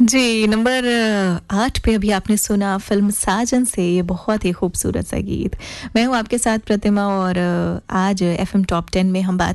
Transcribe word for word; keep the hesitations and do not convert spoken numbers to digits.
जी, number आठ पे अभी आपने सुना फ़िल्म साजन से ये बहुत ही खूबसूरत सा गीत। मैं हूँ आपके साथ प्रतिमा और आज एफ़एम टॉप टेन में हम बात